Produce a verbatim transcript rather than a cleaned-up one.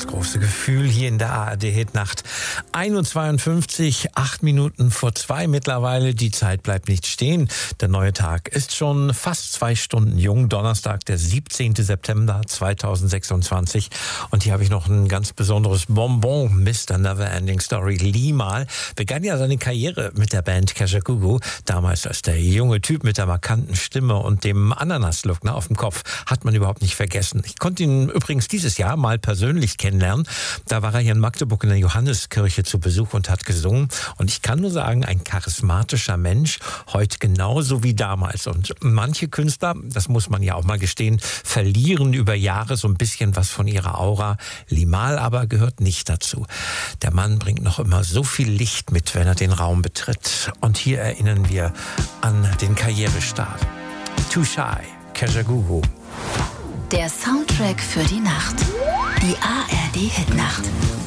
das große Gefühl hier in der A R D-Hitnacht. ein Uhr zweiundfünfzig, acht Minuten vor zwei mittlerweile. Die Zeit bleibt nicht stehen. Der neue Tag ist schon fast zwei Stunden jung. Donnerstag, der siebzehnten September zweitausendsechsundzwanzig. Und hier habe ich noch ein ganz besonderes Bonbon. Mister Neverending Story. Limahl begann ja seine Karriere mit der Band Kajagoogoo. Damals als der junge Typ mit der markanten Stimme und dem Ananas-Look auf dem Kopf. Hat man überhaupt nicht vergessen. Ich konnte ihn übrigens dieses Jahr mal persönlich kennenlernen. Da war er hier in Magdeburg in der Johanneskirche zu Besuch und hat gesungen. Und ich kann nur sagen, ein charismatischer Mensch, heute genauso wie damals. Und manche Künstler, das muss man ja auch mal gestehen, verlieren über Jahre so ein bisschen was von ihrer Aura. Limahl aber gehört nicht dazu. Der Mann bringt noch immer so viel Licht mit, wenn er den Raum betritt. Und hier erinnern wir an den Karrierestart. Too Shy, Kajagoogoo. Der Soundtrack für die Nacht. Die A R D-Hitnacht.